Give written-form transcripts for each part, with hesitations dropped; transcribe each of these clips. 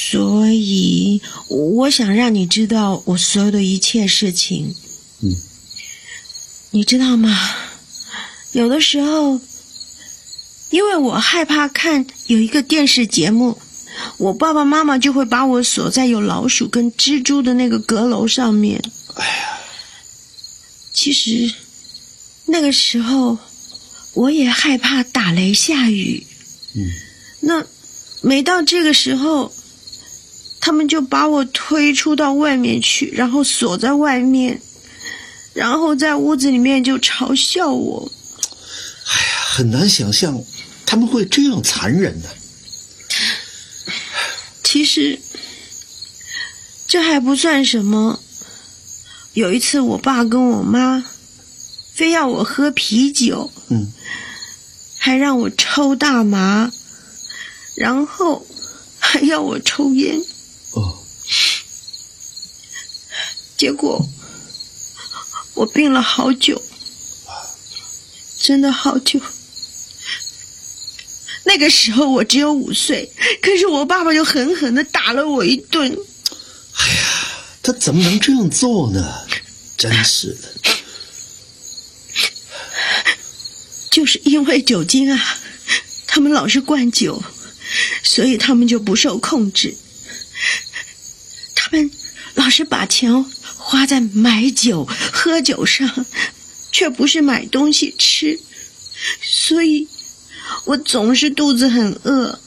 所以我想让你知道我所有的一切事情。你知道吗？有的时候因为我害怕看有一个电视节目，我爸爸妈妈就会把我锁在有老鼠跟蜘蛛的那个阁楼上面。其实那个时候我也害怕打雷下雨。那每到这个时候，他们就把我推出到外面去，然后锁在外面，然后在屋子里面就嘲笑我。 很难想象他们会这样残忍的。 其实这还不算什么。有一次我爸跟我妈非要我喝啤酒，还让我抽大麻，然后还要我抽烟。结果我病了好久，真的好久。那个时候我只有5岁，可是我爸爸就狠狠地打了我一顿。 他怎么能这样做呢？真是的。 就是因为酒精啊，他们老是灌酒，所以他们就不受控制。他们老是把钱花在买酒喝酒上，却不是买东西吃，所以我总是肚子很饿。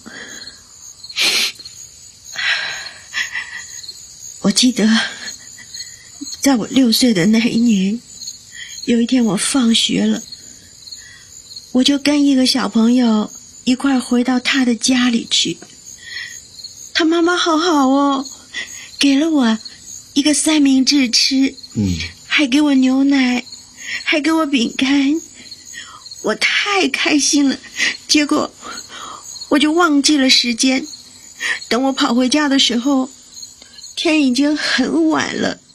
我记得在我6岁的那一年，有一天我放学了，我就跟一个小朋友一块回到他的家里去。他妈妈好好哦，给了我一个三明治吃，还给我牛奶，还给我饼干。我太开心了，结果我就忘记了时间。等我跑回家的时候，天已经很晚了。